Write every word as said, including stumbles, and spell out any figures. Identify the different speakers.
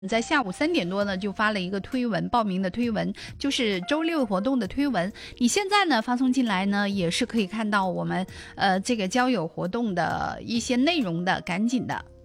Speaker 1: 在下午三点多呢，就发了一个推文，报名的推文，就是周六活动的推文。你现在呢发送进来呢，也是可以看到我们呃这个交友活动的一些内容的，赶紧的